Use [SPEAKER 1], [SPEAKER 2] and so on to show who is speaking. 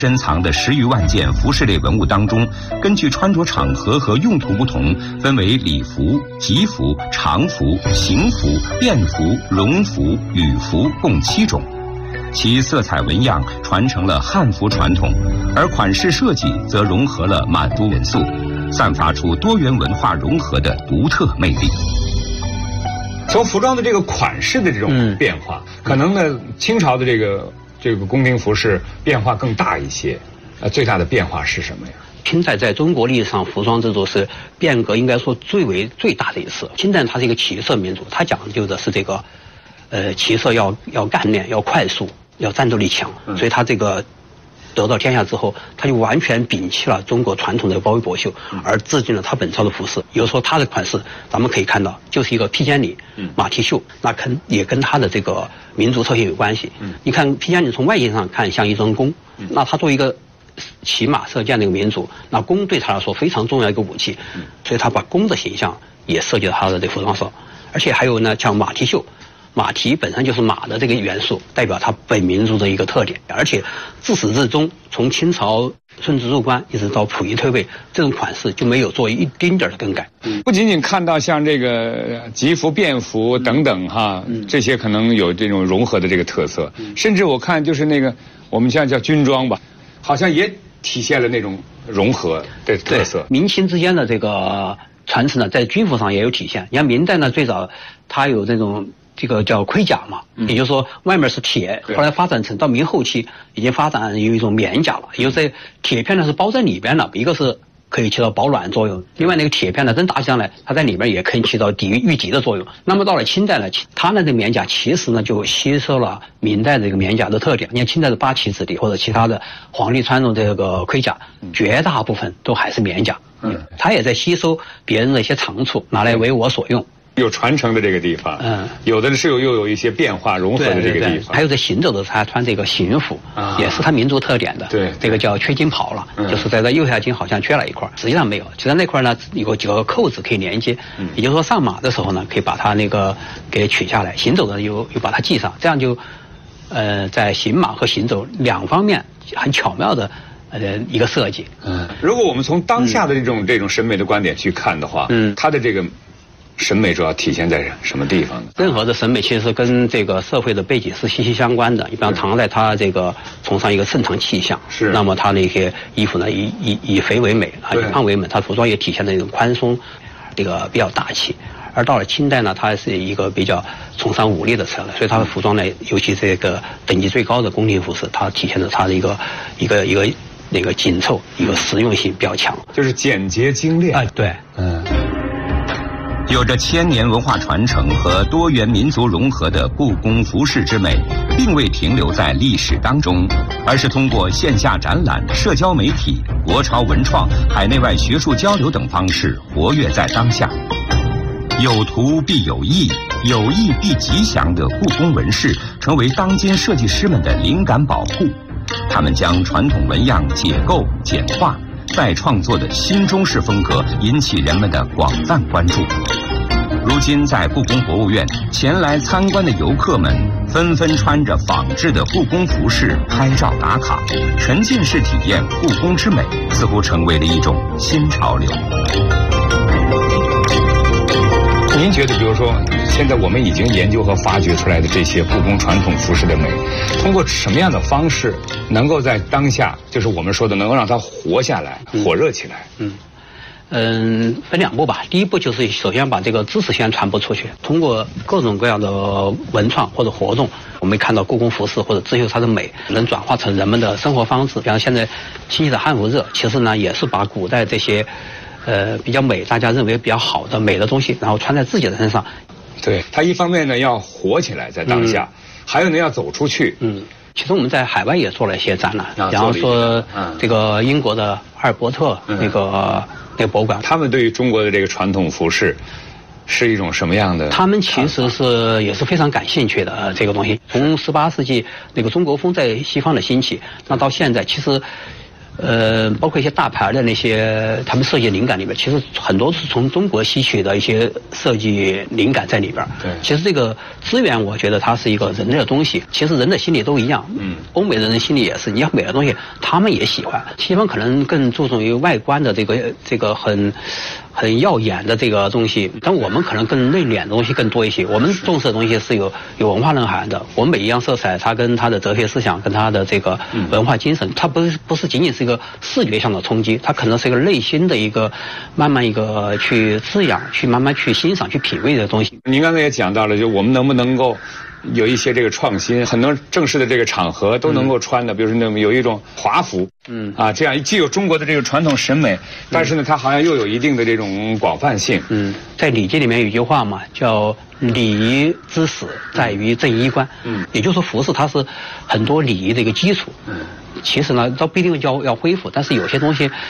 [SPEAKER 1] 珍藏的10余万件服饰类文物当中，根据穿着场合和用途不同，分为礼服、吉服、常服、行服、便服、戎服、羽服共7种。其色彩纹样传承了汉服传统，而款式设计则融合了满族元素，散发出多元文化融合的独特魅力。
[SPEAKER 2] 从服装的这个款式的这种变化，可能呢，清朝的这个宫廷服饰变化更大一些。最大的变化是什么呀？
[SPEAKER 3] 清代在中国历史上服装制度是变革应该说最大的一次。清代它是一个起色民族，它讲究的是这个，起色要干练，要快速，要战斗力强，所以它这个得到天下之后，他就完全摒弃了中国传统的包围裹袖，而制定了他本朝的服饰。比如说他的款式，咱们可以看到就是一个披肩领、马蹄袖，那也跟他的这个民族特性有关系。你看披肩领从外形上看像一尊弓，那他作为一个骑马射箭的一个民族，那弓对他来说非常重要一个武器，所以他把弓的形象也设计到他的这服装上。而且还有呢，像马蹄袖。马蹄本身就是马的这个元素，代表它本民族的一个特点，而且自始至终，从清朝顺治入关一直到溥仪退位，这种款式就没有做一丁点的更改。
[SPEAKER 2] 不仅仅看到像这个吉服、便服等等哈，这些可能有这种融合的这个特色，甚至我看就是那个我们现在叫军装吧，好像也体现了那种融合的特色。
[SPEAKER 3] 明清之间的这个传承呢，在军服上也有体现。你看明代呢，最早它有这个叫盔甲嘛，也就是说外面是铁，后来发展成到明后期已经发展有一种棉甲了，也就是铁片呢是包在里边了，一个是可以起到保暖作用，另外那个铁片呢真打起来，它在里面也可以起到御敌的作用。那么到了清代呢，它呢这棉甲其实呢就吸收了明代这个棉甲的特点。你看清代的八旗子弟或者其他的皇帝穿的这个盔甲，绝大部分都还是棉甲，它也在吸收别人的一些长处，拿来为我所用。
[SPEAKER 2] 有传承的这个地方，有的是又有一些变化融合的这个地方。
[SPEAKER 3] 还有在行走的时候，他穿这个行服，也是他民族特点的。
[SPEAKER 2] 对，
[SPEAKER 3] 这个叫缺筋袍了，就是在这右下筋好像缺了一块，实际上没有，其实那块呢有几个扣子可以连接，也就是说上马的时候呢，可以把它那个给取下来，行走的又把它系上，这样就，在行马和行走两方面很巧妙的。一个设计。
[SPEAKER 2] 如果我们从当下的这种审美的观点去看的话，它的这个审美主要体现在什么地方呢？
[SPEAKER 3] 任何的审美其实跟这个社会的背景是息息相关的。一般唐代它这个崇尚一个正常气象，是。那么它那些衣服呢，以肥为美，以胖为美，它服装也体现了一种宽松，这个比较大气。而到了清代呢，它是一个比较崇尚武力的策略，所以它的服装呢，尤其这个等级最高的宫廷服饰，它体现了它的一个那个紧凑，一个实用性比较强，
[SPEAKER 2] 就是简洁精炼。
[SPEAKER 3] 对，
[SPEAKER 1] 有着1000年文化传承和多元民族融合的故宫服饰之美，并未停留在历史当中，而是通过线下展览、社交媒体、国潮文创、海内外学术交流等方式活跃在当下。有图必有意，有意必吉祥的故宫纹饰，成为当今设计师们的灵感保护。他们将传统纹样解构、简化，再创作的新中式风格引起人们的广泛关注。如今在故宫博物院，前来参观的游客们纷纷穿着仿制的故宫服饰拍照打卡，沉浸式体验故宫之美，似乎成为了一种新潮流。
[SPEAKER 2] 您觉得，比如说，现在我们已经研究和发掘出来的这些故宫传统服饰的美，通过什么样的方式，能够在当下，就是我们说的，能够让它活下来、火热起来？
[SPEAKER 3] 分2步吧。第一步就是首先把这个知识先传播出去，通过各种各样的文创或者活动，我们看到故宫服饰或者刺绣它的美能转化成人们的生活方式。比方现在兴起的汉服热，其实呢也是把古代这些比较美，大家认为比较好的美的东西，然后穿在自己的身上。
[SPEAKER 2] 对，它一方面呢要活起来在当下，还有呢要走出去。
[SPEAKER 3] 其实我们在海外也做了一些展览，比方说这个英国的阿尔伯特那个博物馆，
[SPEAKER 2] 他们对于中国的这个传统服饰是一种什么样的？
[SPEAKER 3] 他们其实也是非常感兴趣的这个东西。从18世纪那个中国风在西方的兴起，那到现在其实包括一些大牌的那些他们设计灵感里面，其实很多是从中国吸取的一些设计灵感在里边。
[SPEAKER 2] 对，
[SPEAKER 3] 其实这个资源，我觉得它是一个人类的东西。其实人的心理都一样，欧美人的心理也是，你要美的东西，他们也喜欢。西方可能更注重于外观的这个很耀眼的这个东西，但我们可能更内敛的东西更多一些。我们重视的东西是有文化内涵的。我们每一样色彩，它跟它的哲学思想，跟它的这个文化精神，它不是仅仅是一个视觉上的冲击，它可能是一个内心的一个慢慢一个去滋养，去慢慢去欣赏、去品味的东西。
[SPEAKER 2] 您刚才也讲到了，就我们能不能够有一些这个创新，很多正式的这个场合都能够穿的，比如说那么有一种华服，这样既有中国的这个传统审美，但是呢，它好像又有一定的这种广泛性。
[SPEAKER 3] 在《礼记》里面有一句话嘛，叫礼仪之始在于正衣冠。也就是说服饰它是很多礼仪的一个基础。其实呢，倒不一定要恢复，但是有些东西